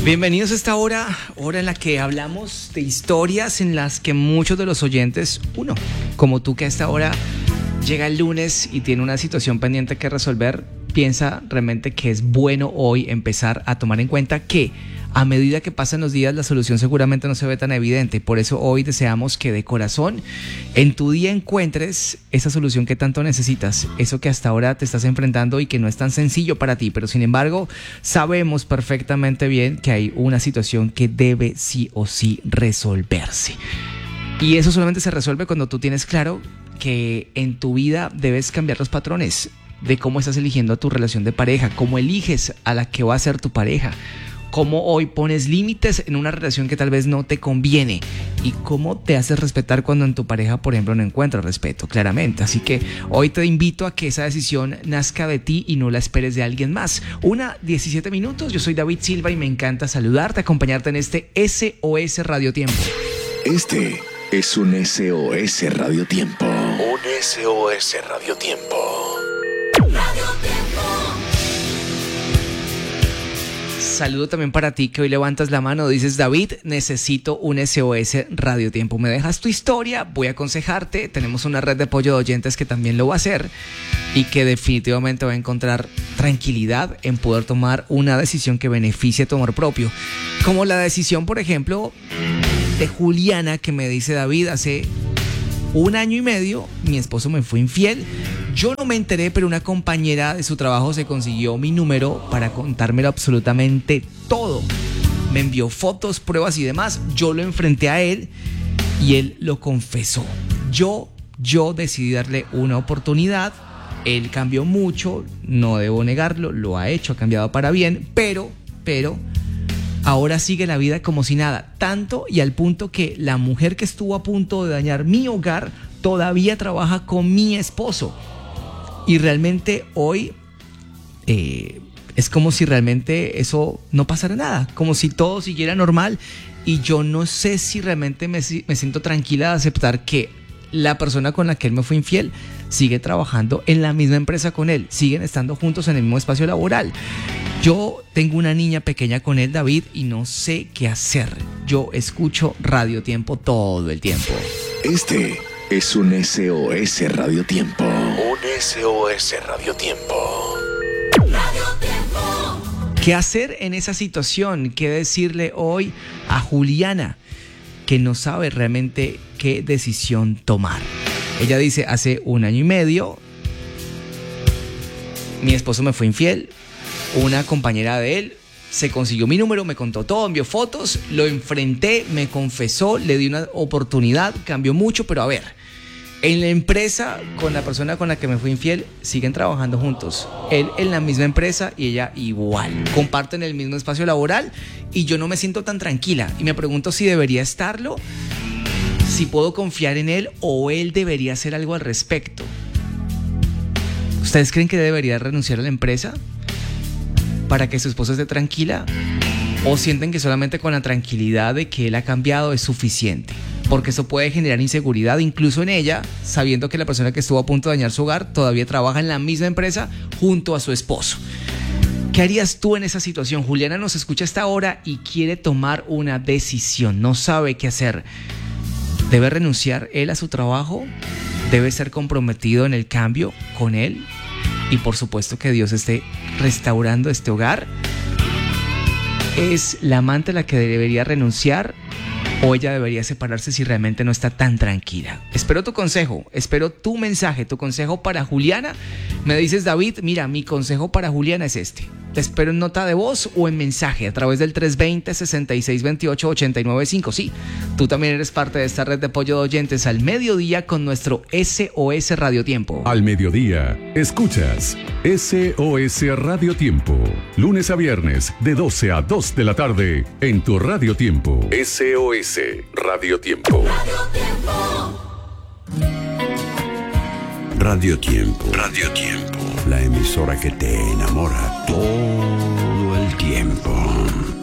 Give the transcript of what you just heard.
Bienvenidos a esta hora en la que hablamos de historias en las que muchos de los oyentes, uno, como tú que a esta hora llega el lunes y tiene una situación pendiente que resolver, piensa realmente que es bueno hoy empezar a tomar en cuenta que a medida que pasan los días la solución seguramente no se ve tan evidente. Por eso hoy deseamos que de corazón en tu día encuentres esa solución que tanto necesitas, eso que hasta ahora te estás enfrentando y que no es tan sencillo para ti, pero sin embargo sabemos perfectamente bien que hay una situación que debe sí o sí resolverse. Y eso solamente se resuelve cuando tú tienes claro que en tu vida debes cambiar los patrones de cómo estás eligiendo a tu relación de pareja, cómo eliges a la que va a ser tu pareja, cómo hoy pones límites en una relación que tal vez no te conviene y cómo te haces respetar cuando en tu pareja, por ejemplo, no encuentras respeto, claramente. Así que hoy te invito a que esa decisión nazca de ti y no la esperes de alguien más. 1:17. Yo soy David Silva y me encanta saludarte, acompañarte en este SOS Radio Tiempo. Este es un SOS Radio Tiempo. Un SOS Radio Tiempo. Saludo también para ti que hoy levantas la mano, dices: David, necesito un SOS Radio Tiempo. Me dejas tu historia, voy a aconsejarte. Tenemos una red de apoyo de oyentes que también lo va a hacer y que definitivamente va a encontrar tranquilidad en poder tomar una decisión que beneficie tu amor propio. Como la decisión, por ejemplo, de Juliana, que me dice: David, hace 1 año y medio mi esposo me fue infiel. Yo no me enteré, pero una compañera de su trabajo se consiguió mi número para contármelo absolutamente todo. Me envió fotos, pruebas y demás. Yo lo enfrenté a él y él lo confesó. Yo decidí darle una oportunidad. Él cambió mucho, no debo negarlo, lo ha hecho, ha cambiado para bien, pero ahora sigue la vida como si nada, tanto y al punto que la mujer que estuvo a punto de dañar mi hogar todavía trabaja con mi esposo. Y realmente hoy es como si realmente eso no pasara nada, como si todo siguiera normal. Y yo no sé si realmente me siento tranquila de aceptar que la persona con la que él me fue infiel sigue trabajando en la misma empresa con él, siguen estando juntos en el mismo espacio laboral. Yo tengo una niña pequeña con él, David, y no sé qué hacer. Yo escucho Radio Tiempo todo el tiempo. Este es un SOS Radio Tiempo. Un SOS Radio Tiempo. ¿Qué hacer en esa situación? ¿Qué decirle hoy a Juliana, que no sabe realmente qué decisión tomar? Ella dice: hace 1 año y medio mi esposo me fue infiel. Una compañera de él se consiguió mi número, me contó todo, envió fotos, lo enfrenté, me confesó, le di una oportunidad, cambió mucho, pero a ver, en la empresa con la persona con la que me fui infiel siguen trabajando juntos. Él en la misma empresa y ella igual. Comparten el mismo espacio laboral y yo no me siento tan tranquila. Y me pregunto si debería estarlo, si puedo confiar en él o él debería hacer algo al respecto. ¿Ustedes creen que debería renunciar a la empresa para que su esposa esté tranquila? ¿O sienten que solamente con la tranquilidad de que él ha cambiado es suficiente? Porque eso puede generar inseguridad incluso en ella, sabiendo que la persona que estuvo a punto de dañar su hogar todavía trabaja en la misma empresa junto a su esposo. ¿Qué harías tú en esa situación? Juliana nos escucha a esta hora y quiere tomar una decisión, no sabe qué hacer. ¿Debe renunciar él a su trabajo? ¿Debe ser comprometido en el cambio con él? Y por supuesto que Dios esté restaurando este hogar. ¿Es la amante la que debería renunciar o ella debería separarse si realmente no está tan tranquila? Espero tu consejo, espero tu mensaje, tu consejo para Juliana. Me dices: David, mira, mi consejo para Juliana es este. Te espero en nota de voz o en mensaje a través del 320-6628-895. Sí, tú también eres parte de esta red de apoyo de oyentes al mediodía con nuestro SOS Radio Tiempo. Al mediodía, escuchas SOS Radio Tiempo. Lunes a viernes, de 12 a 2 de la tarde, en tu Radio Tiempo. SOS Radio Tiempo. Radio Tiempo. Radio Tiempo. La emisora que te enamora todo el tiempo.